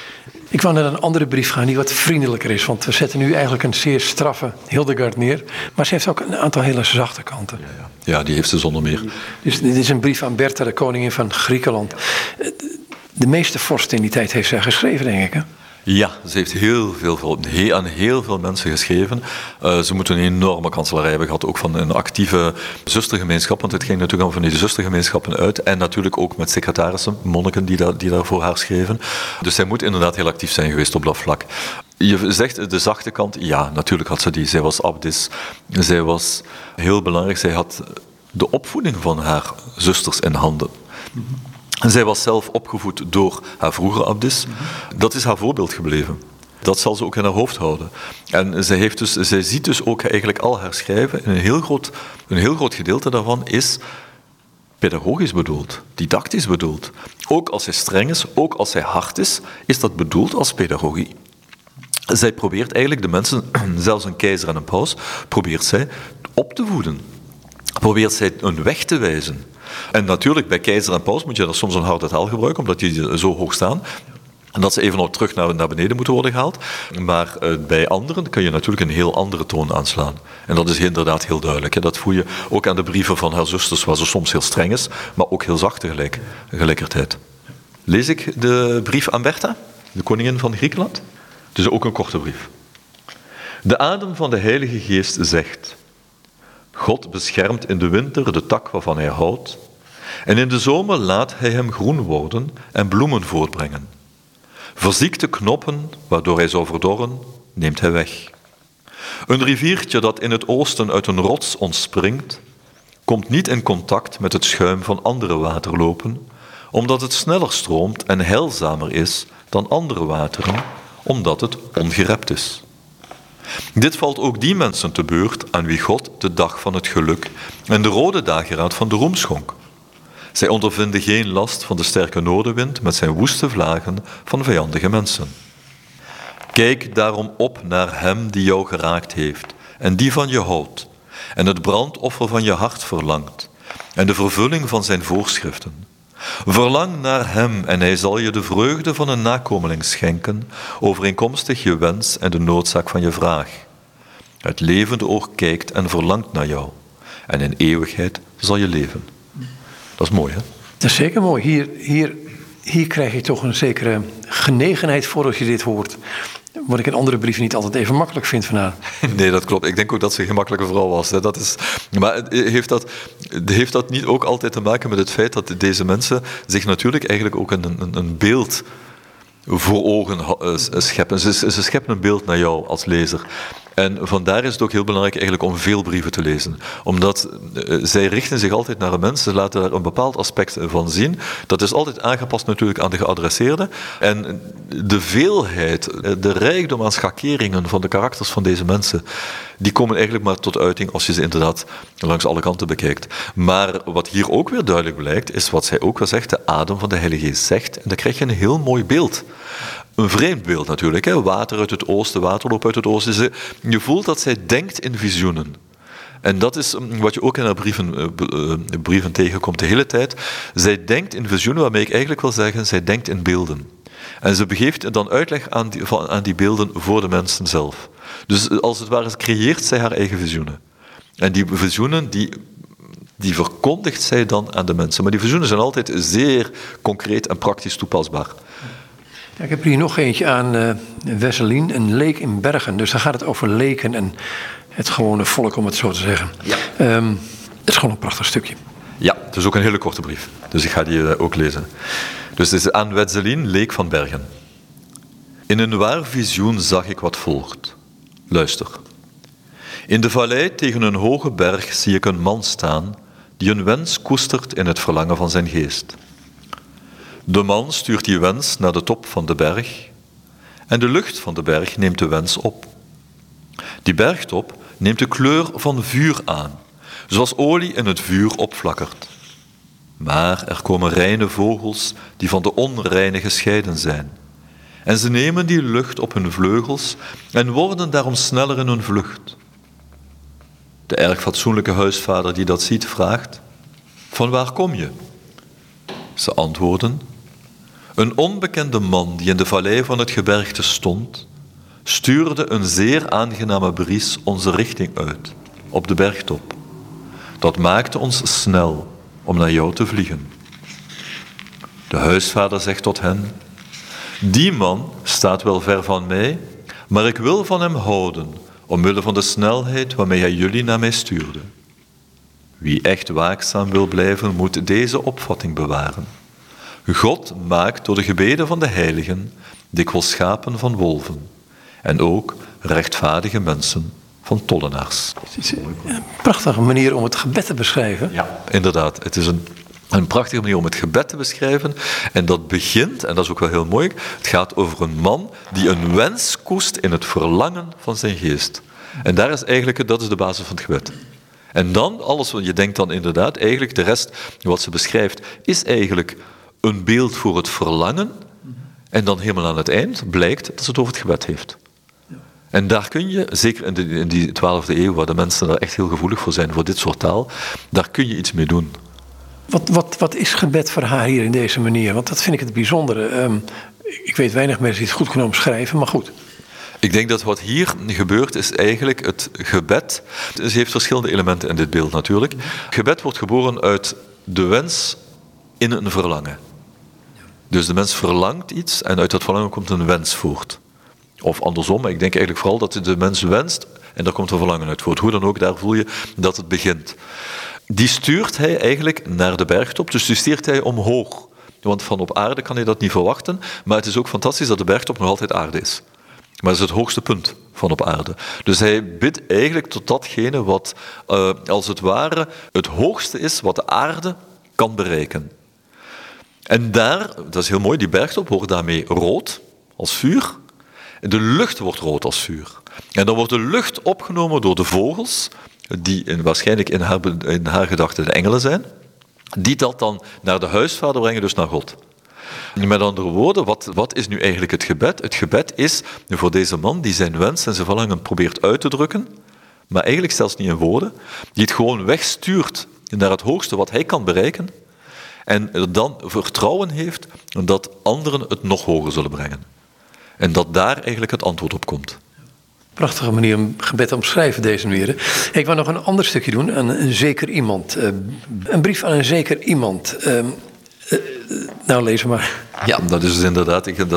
S1: Ik wou naar een andere brief gaan die wat vriendelijker is. Want we zetten nu eigenlijk een zeer straffe Hildegard neer. Maar ze heeft ook een aantal hele zachte kanten.
S2: Ja, ja. ja die heeft ze zonder meer.
S1: Dus dit is een brief aan Bertha, de koningin van Griekenland. De meeste vorsten in die tijd heeft zij geschreven, denk ik, hè?
S2: Ja, ze heeft heel veel, aan heel veel mensen geschreven. Uh, ze moeten een enorme kanselarij hebben gehad, ook van een actieve zustergemeenschap, want het ging natuurlijk al van die zustergemeenschappen uit. En natuurlijk ook met secretarissen, monniken die daar, die daar voor haar schreven. Dus zij moet inderdaad heel actief zijn geweest op dat vlak. Je zegt de zachte kant, ja, natuurlijk had ze die. Zij was abdis, zij was heel belangrijk. Zij had de opvoeding van haar zusters in handen. Zij was zelf opgevoed door haar vroegere abdis. Dat is haar voorbeeld gebleven. Dat zal ze ook in haar hoofd houden. En zij, heeft dus, zij ziet dus ook eigenlijk al haar schrijven. En een heel groot, een heel groot gedeelte daarvan is pedagogisch bedoeld, didactisch bedoeld. Ook als zij streng is, ook als zij hard is, is dat bedoeld als pedagogie. Zij probeert eigenlijk de mensen, zelfs een keizer en een paus, probeert zij op te voeden. probeert zij een weg te wijzen. En natuurlijk, bij keizer en paus moet je daar soms een harde taal gebruiken, omdat die zo hoog staan. En dat ze even nog terug naar, naar beneden moeten worden gehaald. Maar uh, bij anderen kan je natuurlijk een heel andere toon aanslaan. En dat is inderdaad heel duidelijk. Hè. Dat voel je ook aan de brieven van haar zusters, waar ze soms heel streng is, maar ook heel zacht tegelijk, tegelijkertijd. Lees ik de brief aan Bertha, de koningin van Griekenland? Het is ook een korte brief. De adem van de Heilige Geest zegt: God beschermt in de winter de tak waarvan hij houdt, en in de zomer laat hij hem groen worden en bloemen voortbrengen. Verziekte knoppen, waardoor hij zou verdorren, neemt hij weg. Een riviertje dat in het oosten uit een rots ontspringt, komt niet in contact met het schuim van andere waterlopen, omdat het sneller stroomt en heilzamer is dan andere wateren, omdat het ongerept is. Dit valt ook die mensen te beurt aan wie God de dag van het geluk en de rode dageraad van de roem schonk. Zij ondervinden geen last van de sterke noordenwind met zijn woeste vlagen van vijandige mensen. Kijk daarom op naar hem die jou geraakt heeft en die van je houdt en het brandoffer van je hart verlangt en de vervulling van zijn voorschriften. Verlang naar hem en hij zal je de vreugde van een nakomeling schenken, overeenkomstig je wens en de noodzaak van je vraag. Het levende oog kijkt en verlangt naar jou en in eeuwigheid zal je leven. Dat is mooi, hè?
S1: Dat is zeker mooi. Hier, hier, hier krijg je toch een zekere genegenheid voor als je dit hoort. Wat ik in andere brieven niet altijd even makkelijk vind van haar.
S2: Nee, dat klopt. Ik denk ook dat ze een gemakkelijke vrouw was. Hè. Dat is, maar heeft dat, heeft dat niet ook altijd te maken met het feit dat deze mensen zich natuurlijk eigenlijk ook een, een, een beeld voor ogen scheppen. Ze, ze scheppen een beeld naar jou als lezer. En vandaar is het ook heel belangrijk eigenlijk om veel brieven te lezen. Omdat uh, zij richten zich altijd naar een mens, ze laten daar een bepaald aspect van zien. Dat is altijd aangepast natuurlijk aan de geadresseerde. En de veelheid, de rijkdom aan schakeringen van de karakters van deze mensen, die komen eigenlijk maar tot uiting als je ze inderdaad langs alle kanten bekijkt. Maar wat hier ook weer duidelijk blijkt, is wat zij ook wel zegt, de adem van de Heilige Geest zegt. En dan krijg je een heel mooi beeld. Een vreemd beeld natuurlijk, hè? Water uit het oosten, waterloop uit het oosten. Je voelt dat zij denkt in visioenen. En dat is wat je ook in haar brieven, brieven tegenkomt de hele tijd. Zij denkt in visioenen, waarmee ik eigenlijk wil zeggen, zij denkt in beelden. En ze begeeft dan uitleg aan die, aan die beelden voor de mensen zelf. Dus als het ware creëert zij haar eigen visioenen. En die visioenen, die, die verkondigt zij dan aan de mensen. Maar die visioenen zijn altijd zeer concreet en praktisch toepasbaar.
S1: Ja, ik heb hier nog eentje aan uh, Wesselien, een leek in Bergen. Dus dan gaat het over leken en het gewone volk, om het zo te zeggen.
S2: Ja.
S1: Um, het is gewoon een prachtig stukje.
S2: Ja, het is ook een hele korte brief. Dus ik ga die uh, ook lezen. Dus het is aan Wesselien, leek van Bergen. In een waar visioen zag ik wat volgt. Luister. In de vallei tegen een hoge berg zie ik een man staan die een wens koestert in het verlangen van zijn geest. De man stuurt die wens naar de top van de berg en de lucht van de berg neemt de wens op. Die bergtop neemt de kleur van vuur aan, zoals olie in het vuur opflakkert. Maar er komen reine vogels die van de onreine gescheiden zijn. En ze nemen die lucht op hun vleugels en worden daarom sneller in hun vlucht. De erg fatsoenlijke huisvader die dat ziet vraagt: van waar kom je? Ze antwoorden: een onbekende man die in de vallei van het gebergte stond, stuurde een zeer aangename bries onze richting uit, op de bergtop. Dat maakte ons snel om naar jou te vliegen. De huisvader zegt tot hen: die man staat wel ver van mij, maar ik wil van hem houden, omwille van de snelheid waarmee hij jullie naar mij stuurde. Wie echt waakzaam wil blijven, moet deze opvatting bewaren. God maakt door de gebeden van de heiligen dikwijls schapen van wolven en ook rechtvaardige mensen van tollenaars.
S1: Het is een prachtige manier om het gebed te beschrijven.
S2: Ja, inderdaad. Het is een, een prachtige manier om het gebed te beschrijven. En dat begint, en dat is ook wel heel mooi, het gaat over een man die een wens koest in het verlangen van zijn geest. En daar is eigenlijk, dat is de basis van het gebed. En dan, alles wat je denkt dan inderdaad, eigenlijk de rest wat ze beschrijft, is eigenlijk een beeld voor het verlangen. En dan helemaal aan het eind blijkt dat ze het over het gebed heeft. En daar kun je, zeker in, de, in die twaalfde eeuw, waar de mensen daar echt heel gevoelig voor zijn, voor dit soort taal, daar kun je iets mee doen.
S1: Wat, wat, wat is gebed voor haar hier in deze manier? Want dat vind ik het bijzondere. Um, ik weet weinig mensen die het goed kunnen omschrijven, maar goed.
S2: Ik denk dat wat hier gebeurt is eigenlijk het gebed. Ze heeft verschillende elementen in dit beeld natuurlijk. Gebed wordt geboren uit de wens in een verlangen. Dus de mens verlangt iets en uit dat verlangen komt een wens voort. Of andersom, maar ik denk eigenlijk vooral dat de mens wenst en daar komt een verlangen uit voort. Hoe dan ook, daar voel je dat het begint. Die stuurt hij eigenlijk naar de bergtop, dus die stuurt hij omhoog. Want van op aarde kan je dat niet verwachten, maar het is ook fantastisch dat de bergtop nog altijd aarde is. Maar dat is het hoogste punt van op aarde. Dus hij bidt eigenlijk tot datgene wat, uh, als het ware, het hoogste is wat de aarde kan bereiken. En daar, dat is heel mooi, die bergtop wordt daarmee rood, als vuur. En de lucht wordt rood als vuur. En dan wordt de lucht opgenomen door de vogels, die in, waarschijnlijk in haar, in haar gedachten de engelen zijn, die dat dan naar de huisvader brengen, dus naar God. Met andere woorden, wat, wat is nu eigenlijk het gebed? Het gebed is voor deze man die zijn wens en zijn verlangen probeert uit te drukken, maar eigenlijk zelfs niet in woorden, die het gewoon wegstuurt naar het hoogste wat hij kan bereiken en dan vertrouwen heeft dat anderen het nog hoger zullen brengen. En dat daar eigenlijk het antwoord op komt.
S1: Prachtige manier om gebed te omschrijven, deze manier. Ik wil nog een ander stukje doen, aan een zeker iemand. Een brief aan een zeker iemand. Uh, uh, nou, lees maar.
S2: Ja, dat is dus inderdaad... Ik, dat